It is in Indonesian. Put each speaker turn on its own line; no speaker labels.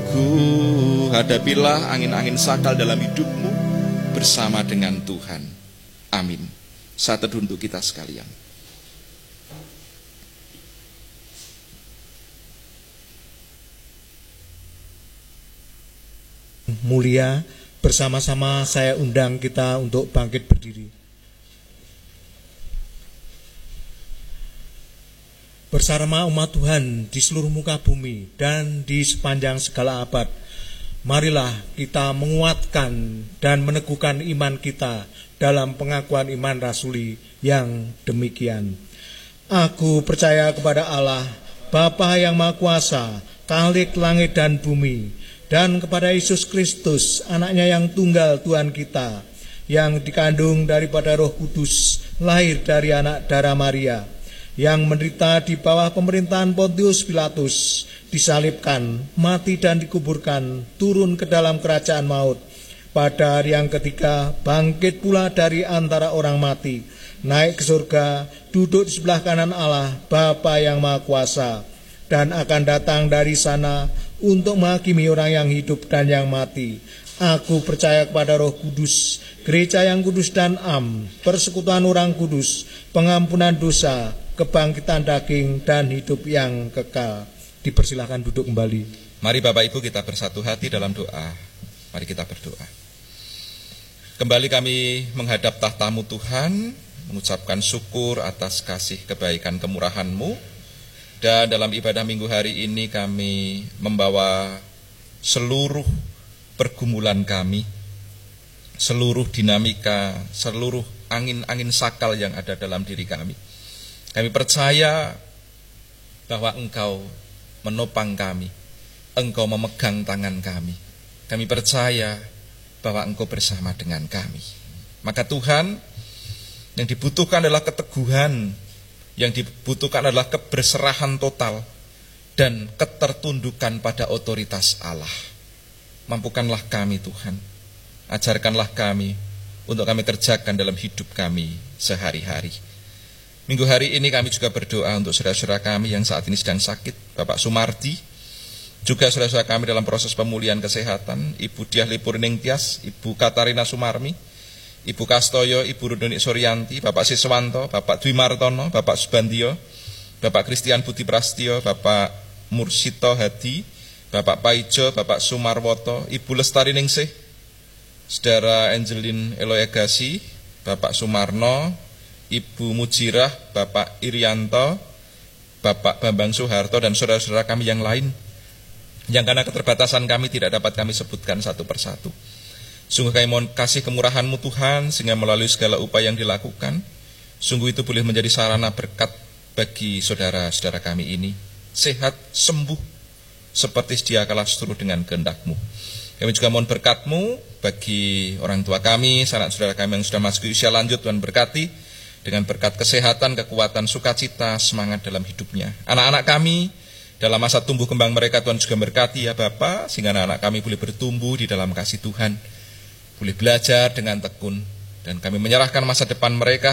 hadapilah angin-angin sakal dalam hidupmu bersama dengan Tuhan. Amin. Saat teduh untuk kita sekalian.
Mulia, bersama-sama saya undang kita untuk bangkit berdiri. Bersama umat Tuhan di seluruh muka bumi dan di sepanjang segala abad, marilah kita menguatkan dan meneguhkan iman kita dalam pengakuan iman rasuli yang demikian. Aku percaya kepada Allah, Bapa yang Maha Kuasa, Khalik langit dan bumi, dan kepada Yesus Kristus, anaknya yang tunggal Tuhan kita, yang dikandung daripada Roh Kudus, lahir dari anak darah Maria, yang menderita di bawah pemerintahan Pontius Pilatus, disalibkan, mati dan dikuburkan, turun ke dalam kerajaan maut. Pada hari yang ketiga, bangkit pula dari antara orang mati, naik ke surga, duduk di sebelah kanan Allah, Bapa yang Maha Kuasa, dan akan datang dari sana untuk menghakimi orang yang hidup dan yang mati. Aku percaya kepada Roh Kudus, gereja yang kudus dan am, persekutuan orang kudus, pengampunan dosa, kebangkitan daging, dan hidup yang kekal. Dipersilakan duduk kembali.
Mari Bapak Ibu kita bersatu hati dalam doa. Mari kita berdoa. Kembali kami menghadap tahta-Mu Tuhan, mengucapkan syukur atas kasih kebaikan kemurahan-Mu. Dan dalam ibadah minggu hari ini kami membawa seluruh pergumulan kami, seluruh dinamika, seluruh angin-angin sakal yang ada dalam diri kami. Kami percaya bahwa Engkau menopang kami, Engkau memegang tangan kami. Kami percaya bahwa Engkau bersama dengan kami. Maka Tuhan, yang dibutuhkan adalah keteguhan, yang dibutuhkan adalah keberserahan total dan ketertundukan pada otoritas Allah. Mampukanlah kami Tuhan, ajarkanlah kami untuk kami kerjakan dalam hidup kami sehari-hari. Minggu hari ini kami juga berdoa untuk saudara-saudara kami yang saat ini sedang sakit, Bapak Sumardi, juga saudara-saudara kami dalam proses pemulihan kesehatan, Ibu Diah Lipurning Tias, Ibu Katarina Sumarmi, Ibu Kastoyo, Ibu Rudoni Suryanti, Bapak Siswanto, Bapak Dwi Martono, Bapak Subandio, Bapak Kristian Budi Prastio, Bapak Mursito Hadi, Bapak Paijo, Bapak Sumarwoto, Ibu Lestari Ningsih, Saudara Angelin Eloegasi, Bapak Sumarno, Ibu Mujirah, Bapak Irianto, Bapak Bambang Soeharto, dan saudara-saudara kami yang lain, yang karena keterbatasan kami tidak dapat kami sebutkan satu persatu. Sungguh kami mohon kasih kemurahan-Mu Tuhan, sehingga melalui segala upaya yang dilakukan, sungguh itu boleh menjadi sarana berkat bagi saudara-saudara kami ini, sehat, sembuh, seperti sedia kala seluruh dengan kehendak-Mu. Kami juga mohon berkat-Mu bagi orang tua kami, sanak saudara kami yang sudah masuk usia lanjut, Tuhan berkati, dengan berkat kesehatan, kekuatan, sukacita, semangat dalam hidupnya. Anak-anak kami dalam masa tumbuh kembang mereka, Tuhan juga berkati ya Bapa, sehingga anak-anak kami boleh bertumbuh di dalam kasih Tuhan, boleh belajar dengan tekun, dan kami menyerahkan masa depan mereka